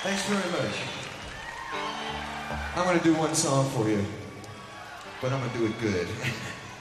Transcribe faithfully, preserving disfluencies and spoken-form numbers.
Thanks very much. I'm gonna do one song for you, but I'm gonna do it good.